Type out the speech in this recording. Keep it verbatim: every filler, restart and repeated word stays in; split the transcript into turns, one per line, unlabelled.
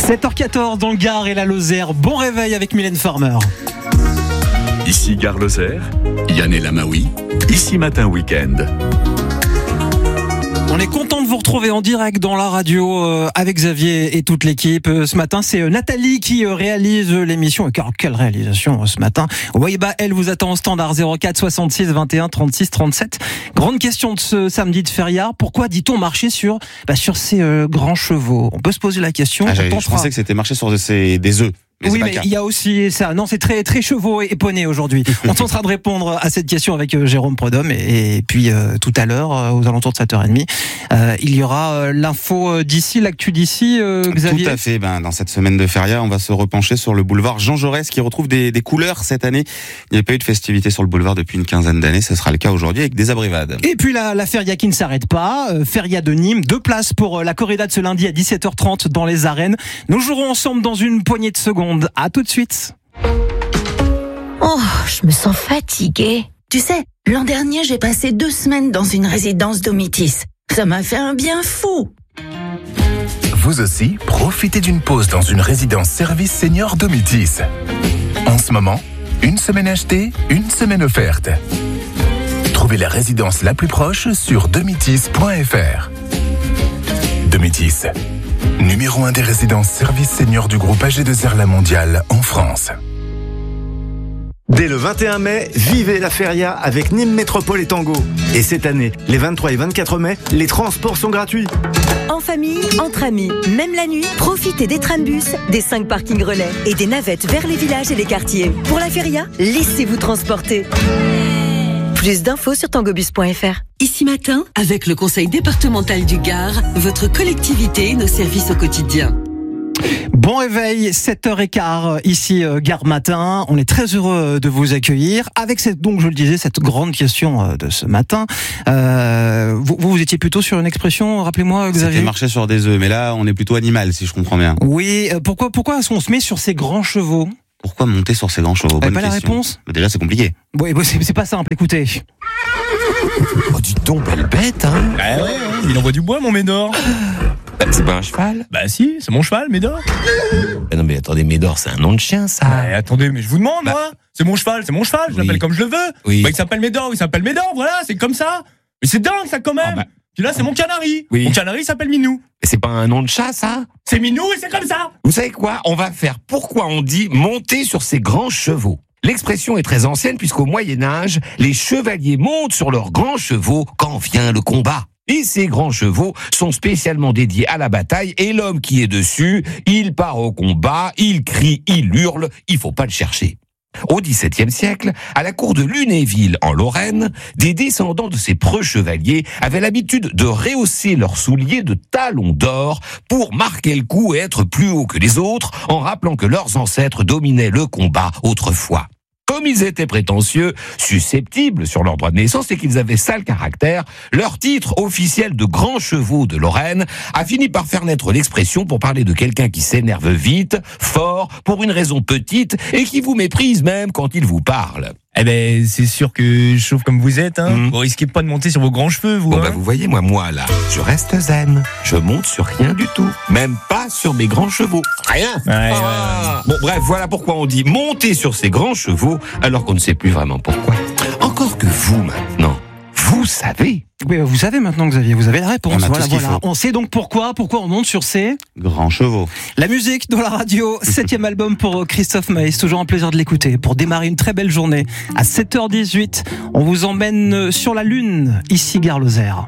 sept heures quatorze dans le Gard et la Lozère. Bon réveil avec Mylène Farmer.
Ici Gare Lozère, Yann et Lamaoui, ici Matin Week-end.
On est content de vous retrouver en direct dans la radio euh, avec Xavier et toute l'équipe. Euh, ce matin, c'est euh, Nathalie qui euh, réalise euh, l'émission. Et car, quelle réalisation euh, ce matin. Oui, bah, elle vous attend au standard zéro quatre soixante-six vingt et un trente-six trente-sept. Grande question de ce samedi de feria. Pourquoi dit-on marcher sur, bah, sur ces euh, grands chevaux? On peut se poser la question.
Ah, je
tentera...
pensais que c'était marcher sur ces, des œufs. Mais
oui, mais il y a aussi ça. Non, c'est très très chevaux et poneys aujourd'hui. On tentera de répondre à cette question avec euh, Jérôme Prudhomme et, et puis euh, tout à l'heure, euh, aux alentours de sept heures trente, euh, il y aura euh, l'info d'ici, l'actu d'ici, euh, Xavier.
Tout à fait. Ben, dans cette semaine de feria, on va se repencher sur le boulevard Jean Jaurès qui retrouve des, des couleurs cette année. Il n'y a pas eu de festivités sur le boulevard depuis une quinzaine d'années. Ce sera le cas aujourd'hui avec des abrivades.
Et puis la, la feria qui ne s'arrête pas. Euh, feria de Nîmes. Deux places pour euh, la corrida de ce lundi à dix-sept heures trente dans les arènes. Nous jouerons ensemble dans une poignée de secondes. À tout de suite.
Oh, je me sens fatiguée. Tu sais, l'an dernier, j'ai passé deux semaines dans une résidence Domitis. Ça m'a fait un bien fou.
Vous aussi, profitez d'une pause dans une résidence service senior Domitis. En ce moment, une semaine achetée, une semaine offerte. Trouvez la résidence la plus proche sur domitis point f r. Domitis, numéro un des résidences service senior du groupe A G deux R La Mondiale en France.
Dès le vingt et un mai, vivez la feria avec Nîmes Métropole et Tango. Et cette année, les vingt-trois et vingt-quatre mai, les transports sont gratuits.
En famille, entre amis, même la nuit, profitez des trambus, des cinq parkings relais et des navettes vers les villages et les quartiers. Pour la feria, laissez-vous transporter. Plus d'infos sur tangobus point f r.
Ici Matin, avec le conseil départemental du Gard, votre collectivité et nos services au quotidien.
Bon réveil, sept heures quinze, ici euh, Gare Matin. On est très heureux de vous accueillir avec cette, donc je le disais, cette grande question euh, de ce matin. Euh, vous, vous étiez plutôt sur une expression, rappelez-moi, Xavier.
C'était marcher sur des œufs, mais là on est plutôt animal si je comprends bien.
Oui, euh, pourquoi, pourquoi est-ce qu'on se met sur ces grands chevaux?
Pourquoi monter sur ces grands chevaux?
Vous
Bonne
pas la
question.
réponse?
Bah déjà c'est compliqué.
Oui, bon, c'est, c'est pas simple, écoutez.
Oh, dis donc, belle bête, hein.
Ah ouais, il envoie du bois, mon Médor.
Bah, c'est pas un cheval?
Bah si, c'est mon cheval, Médor.
Ah non mais attendez, Médor, c'est un nom de chien, ça.
Bah, attendez, mais je vous demande,
bah...
moi. C'est mon cheval, c'est mon cheval, je
oui.
l'appelle comme je le veux.
Oui.
Bah, il s'appelle Médor, il s'appelle Médor, voilà, c'est comme ça. Mais c'est dingue, ça, quand même. Ah bah... Puis là, c'est mon canari.
Oui.
Mon canari, il s'appelle Minou.
Et c'est pas un nom de chat, ça?
C'est Minou et c'est comme ça.
Vous savez quoi? On va faire pourquoi on dit monter sur ces grands chevaux. L'expression est très ancienne puisqu'au Moyen-Âge, les chevaliers montent sur leurs grands chevaux quand vient le combat. Et ces grands chevaux sont spécialement dédiés à la bataille et l'homme qui est dessus, il part au combat, il crie, il hurle, il faut pas le chercher. Au dix-septième siècle, à la cour de Lunéville, en Lorraine, des descendants de ces preux chevaliers avaient l'habitude de rehausser leurs souliers de talons d'or pour marquer le coup et être plus haut que les autres, en rappelant que leurs ancêtres dominaient le combat autrefois. Comme ils étaient prétentieux, susceptibles sur leur droit de naissance et qu'ils avaient sale caractère, leur titre officiel de grands chevaux de Lorraine a fini par faire naître l'expression pour parler de quelqu'un qui s'énerve vite, fort, pour une raison petite et qui vous méprise même quand il vous parle.
Eh ben, c'est sûr que chauve comme vous êtes, hein.
Mmh.
Vous risquez pas de monter sur vos grands cheveux, vous.
Bon
hein.
bah vous voyez, moi, moi là, je reste zen. Je monte sur rien du tout, même pas sur mes grands chevaux. Rien.
Ouais,
ah. ouais. Bon bref, voilà pourquoi on dit monter sur ces grands chevaux, alors qu'on ne sait plus vraiment pourquoi. Encore que vous maintenant, vous savez.
Oui, vous savez maintenant, Xavier, vous avez la réponse.
On a
voilà,
tout ce qu'il
voilà.
faut.
On sait donc pourquoi, pourquoi on monte sur ces
grands chevaux.
La musique dans la radio, septième album pour Christophe Maé. Toujours un plaisir de l'écouter. Pour démarrer une très belle journée, à sept heures dix-huit, on vous emmène sur la Lune, ici Gare Lozère.